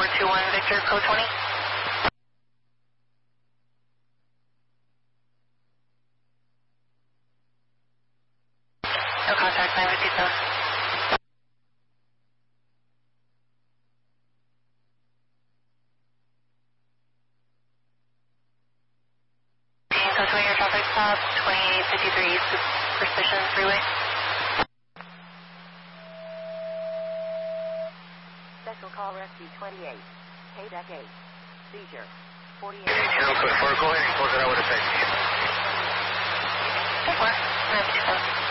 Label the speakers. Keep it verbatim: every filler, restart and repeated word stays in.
Speaker 1: four two one Victor, code twenty. No contact, nine fifty-seven. Code twenty, your traffic stop, twenty-eight fifty-three East Precision Freeway.
Speaker 2: Special call rescue twenty-eight, K D E C eight, seizure, forty-eight.
Speaker 3: Channel code four, go ahead and close it out with a text.
Speaker 1: four, nine fifty-seven.